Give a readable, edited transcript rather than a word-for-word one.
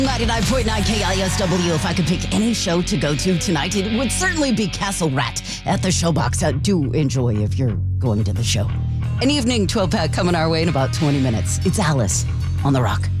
99.9 KISW. If I could pick any show to go to tonight, it would certainly be Castle Rat at the Showbox. Do enjoy if you're going to the show. An evening 12-pack coming our way in about 20 minutes. It's Alice on The Rock.